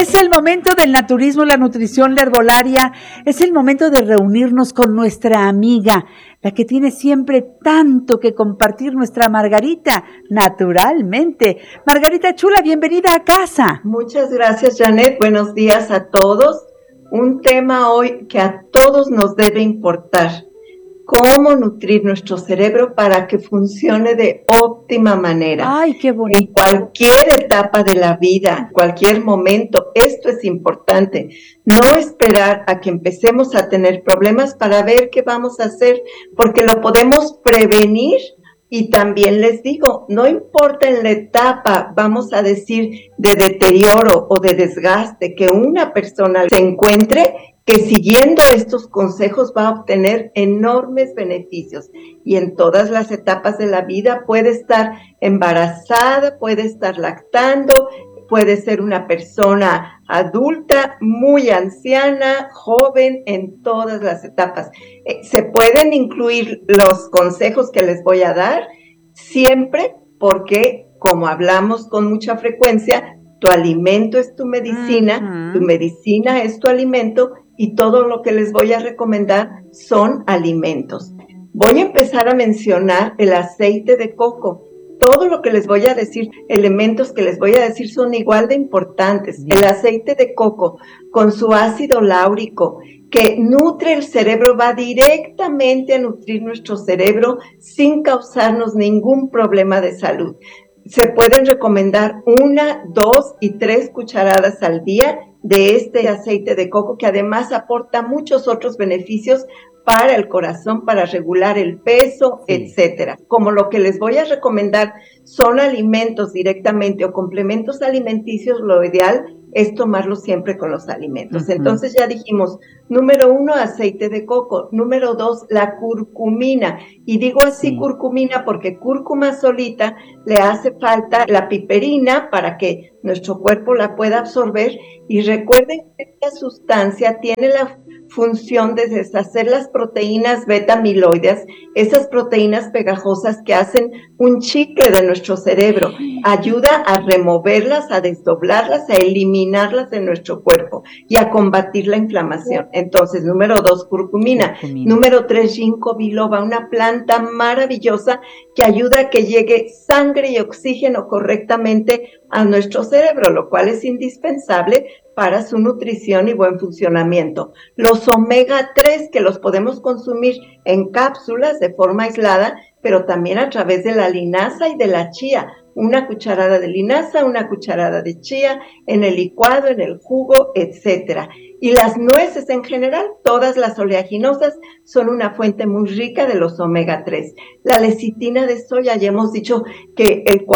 Es el momento del naturismo, la nutrición, la herbolaria. Es el momento de reunirnos con nuestra amiga, la que tiene siempre tanto que compartir, nuestra Margarita, naturalmente. Margarita chula, bienvenida a casa. Muchas gracias, Janet. Buenos días a todos. Un tema hoy que a todos nos debe importar. Cómo nutrir nuestro cerebro para que funcione de óptima manera. Ay, qué bonito. En cualquier etapa de la vida, en cualquier momento, esto es importante. No esperar a que empecemos a tener problemas para ver qué vamos a hacer, porque lo podemos prevenir. Y también les digo, no importa en la etapa, vamos a decir, de deterioro o de desgaste que una persona se encuentre, que siguiendo estos consejos va a obtener enormes beneficios. Y en todas las etapas de la vida puede estar embarazada, puede estar lactando, puede ser una persona adulta, muy anciana, joven, en todas las etapas. Se pueden incluir los consejos que les voy a dar siempre porque, como hablamos con mucha frecuencia, tu alimento es tu medicina, tu medicina es tu alimento y todo lo que les voy a recomendar son alimentos. Voy a empezar a mencionar el aceite de coco. Todo lo que les voy a decir, elementos que les voy a decir son igual de importantes. El aceite de coco con su ácido láurico que nutre el cerebro, va directamente a nutrir nuestro cerebro sin causarnos ningún problema de salud. Se pueden recomendar 1, 2 y 3 cucharadas al día de este aceite de coco que además aporta muchos otros beneficios para el corazón, para regular el peso, etcétera. Como lo que les voy a recomendar son alimentos directamente o complementos alimenticios, lo ideal es tomarlo siempre con los alimentos. Entonces ya dijimos, número 1, aceite de coco. Número 2, la curcumina. Y digo así curcumina porque cúrcuma solita le hace falta la piperina para que nuestro cuerpo la pueda absorber. Y recuerden que esta sustancia tiene la función de deshacer las proteínas beta-amiloides, esas proteínas pegajosas que hacen un chicle de nuestro cerebro. Ayuda a removerlas, a desdoblarlas, a eliminarlas de nuestro cuerpo y a combatir la inflamación. Entonces, número 2, curcumina. Número 3, ginkgo biloba, una planta maravillosa que ayuda a que llegue sangre y oxígeno correctamente a nuestro cerebro, lo cual es indispensable para su nutrición y buen funcionamiento. Los omega 3 que los podemos consumir en cápsulas de forma aislada, pero también a través de la linaza y de la chía. 1 cucharada de linaza, 1 cucharada de chía en el licuado, en el jugo, etcétera. Y las nueces en general, todas las oleaginosas, son una fuente muy rica de los omega 3. La lecitina de soya, ya hemos dicho que el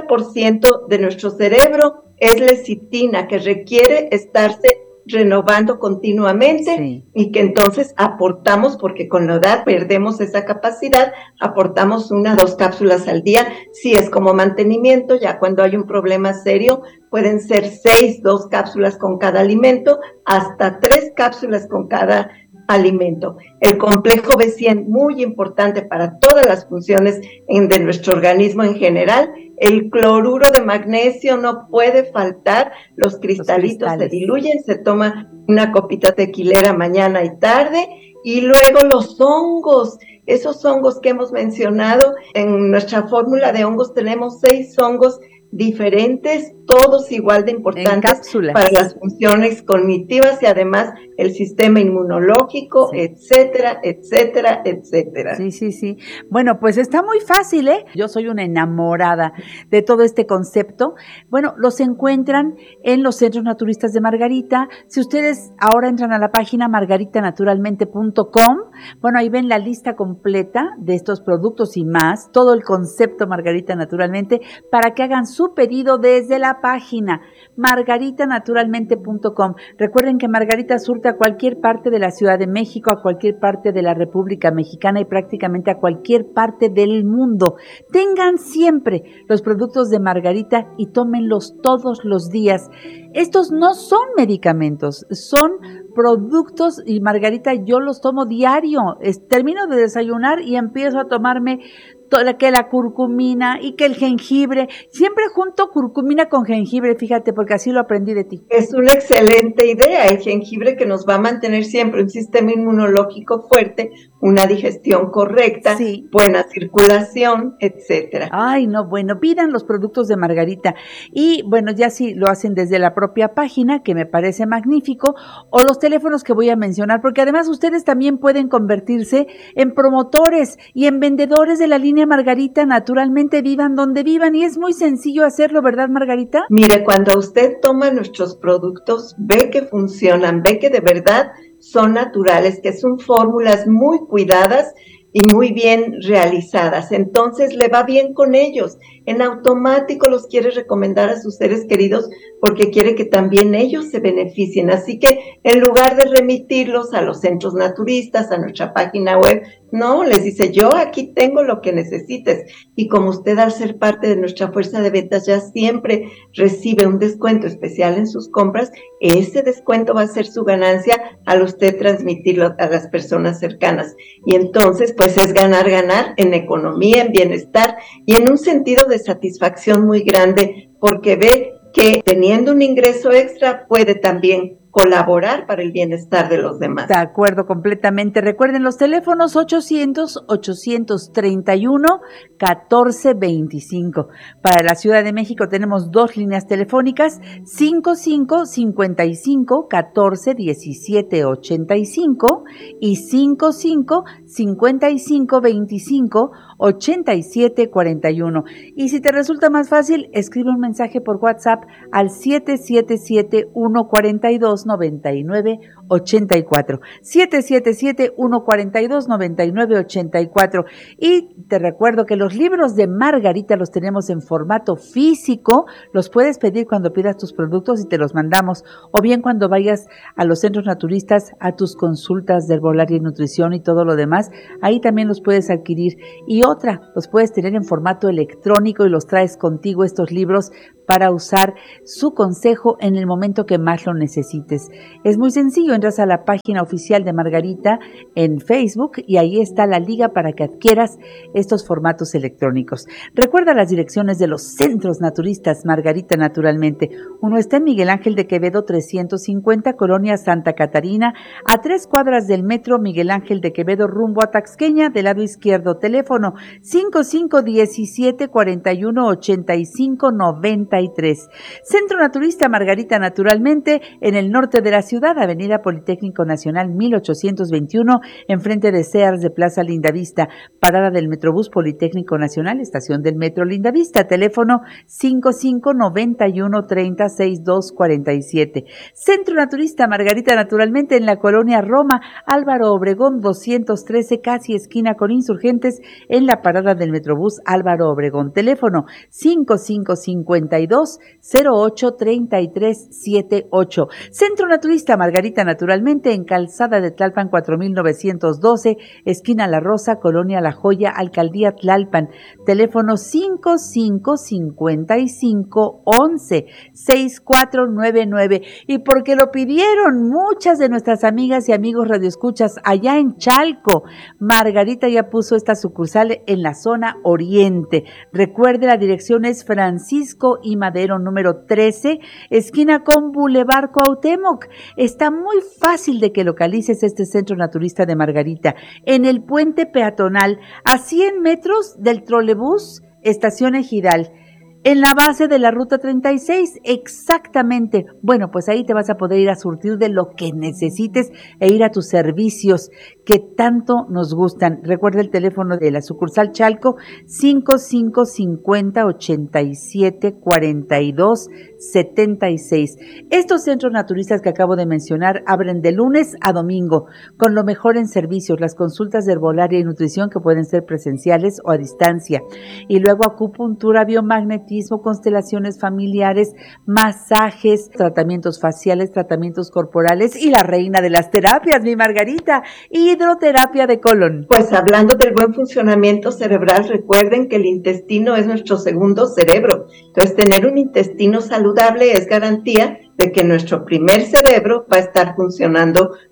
40% de nuestro cerebro es lecitina, que requiere estarse renovando continuamente y que entonces aportamos, porque con la edad perdemos esa capacidad, aportamos 1 o 2 cápsulas al día, si es como mantenimiento. Ya cuando hay un problema serio pueden ser 6, 2 cápsulas con cada alimento, hasta 3 cápsulas con cada alimento. El complejo B100, muy importante para todas las funciones de nuestro organismo en general. El cloruro de magnesio no puede faltar, los cristalitos se diluyen, se toma una copita tequilera mañana y tarde. Y luego los hongos, esos hongos que hemos mencionado, en nuestra fórmula de hongos tenemos 6 hongos diferentes, todos igual de importantes para las funciones cognitivas y además el sistema inmunológico, etcétera, etcétera, etcétera. Sí. Bueno, pues está muy fácil, ¿eh? Yo soy una enamorada de todo este concepto. Bueno, los encuentran en los centros naturistas de Margarita. Si ustedes ahora entran a la página margaritanaturalmente.com, bueno, ahí ven la lista completa de estos productos y más, todo el concepto Margarita Naturalmente, para que hagan su pedido desde la página margaritanaturalmente.com. Recuerden que Margarita surte a cualquier parte de la Ciudad de México, a cualquier parte de la República Mexicana y prácticamente a cualquier parte del mundo. Tengan siempre los productos de Margarita y tómenlos todos los días. Estos no son medicamentos, son productos y Margarita yo los tomo diario. Termino de desayunar y empiezo a tomarme que la curcumina y que el jengibre. Siempre junto curcumina con jengibre, fíjate, porque así lo aprendí de ti. Es una excelente idea, el jengibre que nos va a mantener siempre un sistema inmunológico fuerte, una digestión correcta, sí, buena circulación, etcétera. Ay, no, bueno, pidan los productos de Margarita y bueno, ya sí lo hacen desde la propia página, que me parece magnífico, o los teléfonos que voy a mencionar, porque además ustedes también pueden convertirse en promotores y en vendedores de la línea Margarita, naturalmente vivan donde vivan, y es muy sencillo hacerlo, ¿verdad, Margarita? Mire, cuando usted toma nuestros productos, ve que funcionan, ve que de verdad son naturales, que son fórmulas muy cuidadas y muy bien realizadas, entonces le va bien con ellos, en automático los quiere recomendar a sus seres queridos porque quiere que también ellos se beneficien, así que en lugar de remitirlos a los centros naturistas, a nuestra página web, no, les dice, yo aquí tengo lo que necesites, y como usted al ser parte de nuestra fuerza de ventas ya siempre recibe un descuento especial en sus compras, ese descuento va a ser su ganancia al usted transmitirlo a las personas cercanas, y entonces pues es ganar en economía, en bienestar y en un sentido de satisfacción muy grande, porque ve que teniendo un ingreso extra puede también colaborar para el bienestar de los demás. De acuerdo, completamente. Recuerden los teléfonos 800-831-1425. Para la Ciudad de México tenemos 2 líneas telefónicas, 55-55-14-17-85 y 55-55-25-87-41. Y si te resulta más fácil, escribe un mensaje por WhatsApp al 777-142-9984, 777-142-9984. Y te recuerdo que los libros de Margarita los tenemos en formato físico, los puedes pedir cuando pidas tus productos y te los mandamos, o bien cuando vayas a los centros naturistas a tus consultas de herbolaria y nutrición y todo lo demás, ahí también los puedes adquirir. Y otra, los puedes tener en formato electrónico y los traes contigo, estos libros, para usar su consejo en el momento que más lo necesites. Es muy sencillo, entras a la página oficial de Margarita en Facebook y ahí está la liga para que adquieras estos formatos electrónicos. Recuerda las direcciones de los centros naturistas Margarita naturalmente. Uno está en Miguel Ángel de Quevedo 350, Colonia Santa Catarina, a 3 cuadras del metro Miguel Ángel de Quevedo rumbo a Taxqueña, del lado izquierdo. Teléfono 5517-4185-93. Centro Naturista Margarita naturalmente en el norte de la ciudad, Avenida Politécnico Nacional 1821, enfrente de Sears de Plaza Lindavista, parada del Metrobús Politécnico Nacional, estación del Metro Lindavista, teléfono 5591-306247. Centro Naturista Margarita naturalmente en la colonia Roma, Álvaro Obregón 213, casi esquina con Insurgentes, en la parada del Metrobús Álvaro Obregón, teléfono 5552-083378. Centro Naturista Margarita naturalmente en Calzada de Tlalpan 4912, esquina La Rosa, Colonia La Joya, Alcaldía Tlalpan, teléfono 555511-6499. Y porque lo pidieron muchas de nuestras amigas y amigos radioescuchas allá en Chalco, Margarita ya puso esta sucursal en la zona oriente. Recuerde, la dirección es Francisco y Madero número 13, esquina con Boulevard Cuauhtémoc. Está muy fácil de que localices este centro naturista de Margarita, en el puente peatonal, a 100 metros del trolebús Estación Ejidal, en la base de la Ruta 36, exactamente. Bueno, pues ahí te vas a poder ir a surtir de lo que necesites e ir a tus servicios que tanto nos gustan. Recuerda el teléfono de la sucursal Chalco, 5550-8742-76. Estos centros naturistas que acabo de mencionar abren de lunes a domingo, con lo mejor en servicios, las consultas de herbolaria y nutrición que pueden ser presenciales o a distancia. Y luego acupuntura, biomagnetismo, constelaciones familiares, masajes, tratamientos faciales, tratamientos corporales y la reina de las terapias, mi Margarita, hidroterapia de colon. Pues hablando del buen funcionamiento cerebral, recuerden que el intestino es nuestro segundo cerebro. Entonces, tener un intestino saludable es garantía de que nuestro primer cerebro va a estar funcionando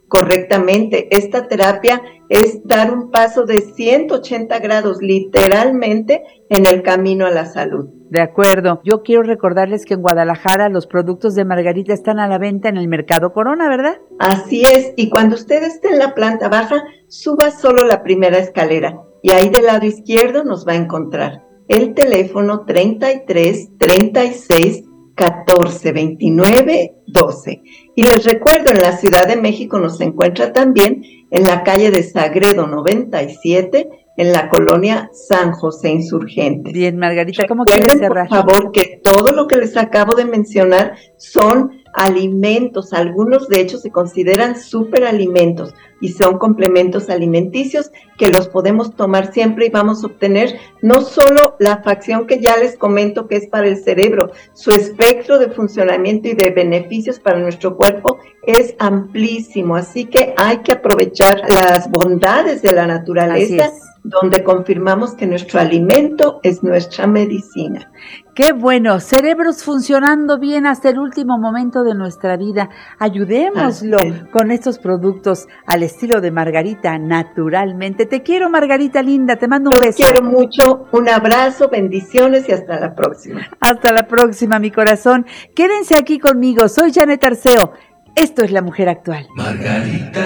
correctamente. Esta terapia es dar un paso de 180 grados literalmente en el camino a la salud. De acuerdo. Yo quiero recordarles que en Guadalajara los productos de Margarita están a la venta en el Mercado Corona, ¿verdad? Así es, y cuando usted esté en la planta baja, suba solo la primera escalera y ahí del lado izquierdo nos va a encontrar. El teléfono 33 36 14 29 12. Y les recuerdo, en la Ciudad de México nos encuentra también en la calle de Sagredo 97, en la colonia San José Insurgentes. Bien, Margarita, ¿cómo quieres cerrar? Por favor, que todo lo que les acabo de mencionar son alimentos, algunos de hecho se consideran superalimentos y son complementos alimenticios que los podemos tomar siempre y vamos a obtener no solo la facción que ya les comento que es para el cerebro, su espectro de funcionamiento y de beneficios para nuestro cuerpo es amplísimo, así que hay que aprovechar las bondades de la naturaleza, donde confirmamos que nuestro alimento es nuestra medicina. ¡Qué bueno! Cerebros funcionando bien hasta el último momento de nuestra vida. Ayudémoslo con estos productos al estilo de Margarita, naturalmente. Te quiero, Margarita linda, te mando un beso. Te quiero mucho, un abrazo, bendiciones y hasta la próxima. Hasta la próxima, mi corazón. Quédense aquí conmigo, soy Janet Arceo. Esto es La Mujer Actual. Margarita.